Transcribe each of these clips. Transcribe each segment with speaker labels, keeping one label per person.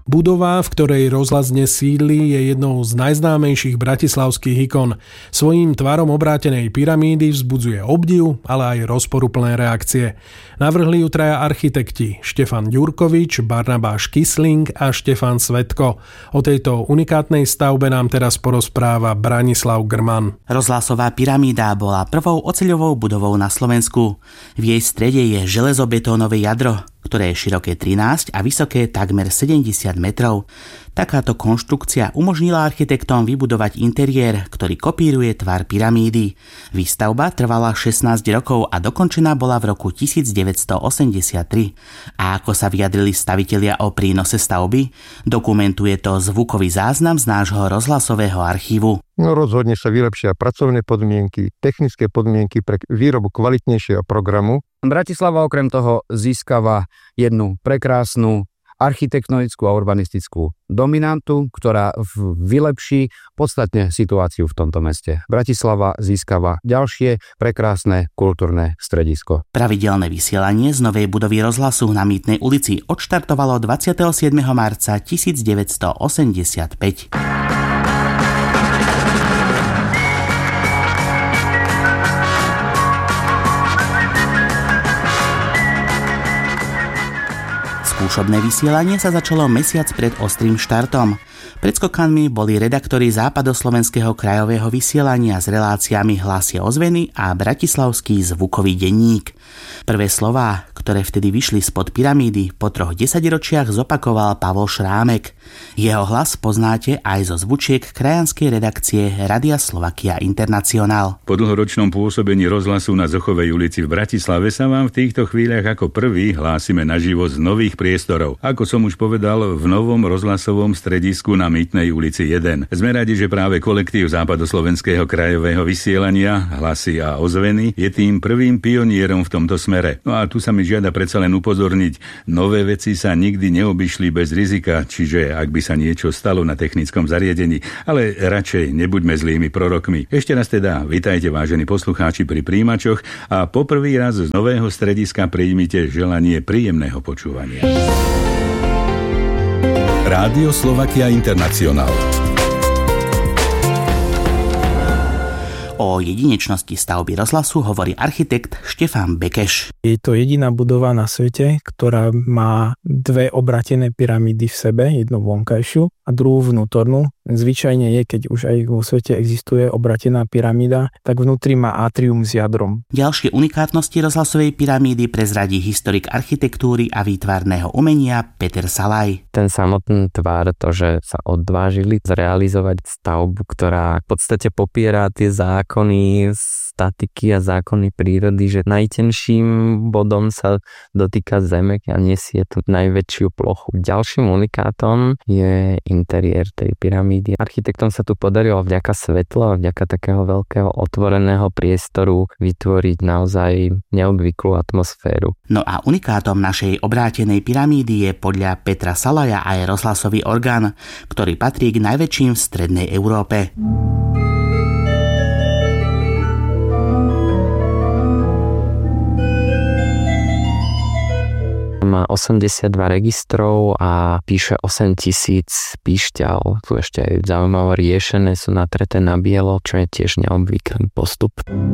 Speaker 1: Budova, v ktorej rozhlas dnes sídli, je jednou z najznámejších bratislavských ikon. Svojím tvarom obrátenej pyramídy vzbudzuje obdiv, ale aj rozporuplné reakcie. Navrhli ju traja architekti Štefan Ďurkovič, Barnabáš Kysling a Štefan Svetko. O tejto unikátnej stavbe nám teraz porozpráva Branislav Grman.
Speaker 2: Rozhlasová pyramída bola prvou oceľovou budovou na Slovensku. V jej strede je železobetónové jadro, ktoré je široké 13 a vysoké takmer 70 metrov. Takáto konštrukcia umožnila architektom vybudovať interiér, ktorý kopíruje tvar pyramídy. Výstavba trvala 16 rokov a dokončená bola v roku 1983. A ako sa vyjadrili stavitelia o prínose stavby, dokumentuje to zvukový záznam z nášho rozhlasového archívu.
Speaker 3: Rozhodne sa vylepšia pracovné podmienky, technické podmienky pre výrobu kvalitnejšieho programu.
Speaker 4: Bratislava okrem toho získava jednu prekrásnu architektonickú a urbanistickú dominantu, ktorá vylepší podstatne situáciu v tomto meste. Bratislava získava ďalšie prekrásne kultúrne stredisko.
Speaker 2: Pravidelné vysielanie z novej budovy rozhlasu na Mýtnej ulici odštartovalo 27. marca 1985. Skúšobné vysielanie sa začalo mesiac pred ostrým štartom. Pred skokanmi boli redaktori Západoslovenského krajového vysielania s reláciami Hlasy ozveny a Bratislavský zvukový denník. Prvé slová, ktoré vtedy vyšli spod pyramídy, po 3 desaťročiach zopakoval Pavol Šrámek. Jeho hlas poznáte aj zo zvučiek krajanskej redakcie Rádia Slovakia Internacionál.
Speaker 5: Po dlhoročnom pôsobení rozhlasu na Zochovej ulici v Bratislave sa vám v týchto chvíľach ako prvý hlásime naživo z nových priestorov. Ako som už povedal, v novom rozhlasovom stredisku na Mýtnej ulici 1. Sme radi, že práve kolektív Západoslovenského krajového vysielania Hlasy a ozveny je tým prvým pionierom v tomto smere. No a tu sa mi žiada predsa len upozorniť, nové veci sa nikdy neobyšli bez rizika, čiže ak by sa niečo stalo na technickom zariadení, ale radšej nebuďme zlými prorokmi. Ešte raz teda, vitajte vážení poslucháči pri príjimačoch a poprvý raz z nového strediska prijímite želanie príjemného počúvania.
Speaker 6: Rádio Slovakia Internacionál.
Speaker 2: O jedinečnosti stavby rozhlasu hovorí architekt Štefan Bekeš.
Speaker 7: Je to jediná budova na svete, ktorá má 2 obratené pyramídy v sebe, jednu vonkajšiu a druhú vnútornú. Zvyčajne je, keď už aj vo svete existuje obratená pyramída, tak vnútri má atrium s jadrom.
Speaker 2: Ďalšie unikátnosti rozhlasovej pyramídy prezradí historik architektúry a výtvarného umenia Peter Salaj.
Speaker 8: Ten samotný tvar, to, že sa odvážili zrealizovať stavbu, ktorá v podstate popiera tie zákony statiky a zákony prírody, že najtenším bodom sa dotýka zeme a nesie tú najväčšiu plochu. Ďalším unikátom je interiér tej pyramídy. Architektom sa tu podarilo vďaka svetla, vďaka takého veľkého otvoreného priestoru vytvoriť naozaj neobvyklú atmosféru.
Speaker 2: No a unikátom našej obrátenej pyramídy je podľa Petra Salaja aj rozhlasový orgán, ktorý patrí k najväčším v strednej Európe.
Speaker 8: Má 82 registrov a píše 8000 píšťal. Tu ešte aj zaujímavé riešené, sú natreté na bielo, čo je tiež neobvyklý postup.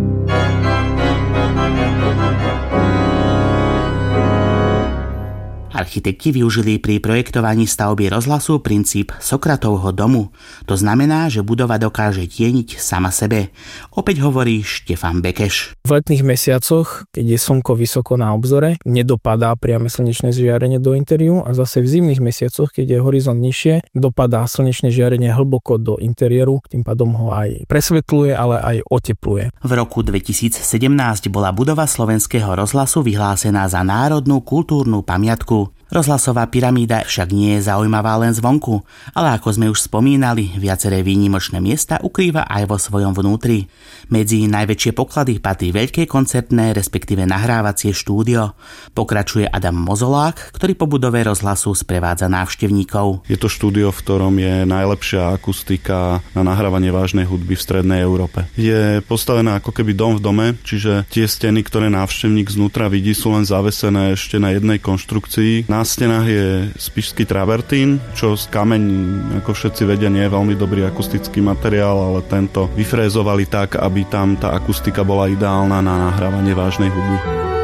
Speaker 2: Architekti využili pri projektovaní stavby rozhlasu princíp Sokratovho domu. To znamená, že budova dokáže tieniť sama sebe. Opäť hovorí Štefan Bekeš.
Speaker 7: V letných mesiacoch, keď je slnko vysoko na obzore, nedopadá priame slnečné žiarenie do interiéru a zase v zimných mesiacoch, keď je horizont nižšie, dopadá slnečné žiarenie hlboko do interiéru, tým pádom ho aj presvetľuje, ale aj otepluje.
Speaker 2: V roku 2017 bola budova Slovenského rozhlasu vyhlásená za národnú kultúrnu pamiatku. Rozhlasová pyramída však nie je zaujímavá len zvonku, ale ako sme už spomínali, viaceré výnimočné miesta ukrýva aj vo svojom vnútri. Medzi najväčšie poklady patrí veľké koncertné, respektíve nahrávacie štúdio. Pokračuje Adam Mozolák, ktorý po budove rozhlasu sprevádza návštevníkov.
Speaker 9: Je to štúdio, v ktorom je najlepšia akustika na nahrávanie vážnej hudby v strednej Európe. Je postavená ako keby dom v dome, čiže tie steny, ktoré návštevník znútra vidí, sú len zavesené ešte na jednej konštrukcii. Na stenách je spišský travertín, čo z kameň, ako všetci vedia, nie je veľmi dobrý akustický materiál, ale tento vyfrézovali tak, aby tam tá akustika bola ideálna na nahrávanie vážnej hudby.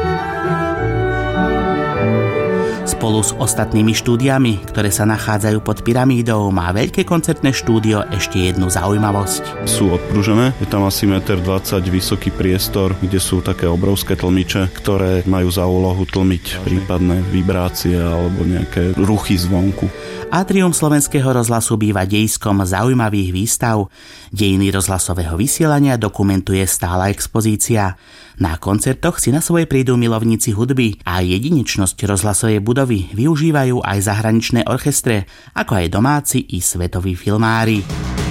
Speaker 2: Spolu s ostatnými štúdiami, ktoré sa nachádzajú pod pyramídou, má veľké koncertné štúdio ešte jednu zaujímavosť.
Speaker 9: Sú odpružené, je tam asi 1,20 m vysoký priestor, kde sú také obrovské tlmiče, ktoré majú za úlohu tlmiť prípadné vibrácie alebo nejaké ruchy zvonku.
Speaker 2: Atrium Slovenského rozhlasu býva dejiskom zaujímavých výstav. Dejiny rozhlasového vysielania dokumentuje stála expozícia. Na koncertoch si na svoje prídu milovníci hudby a jedinečnosť rozhlasovej budovy využívajú aj zahraničné orchestre, ako aj domáci i svetoví filmári.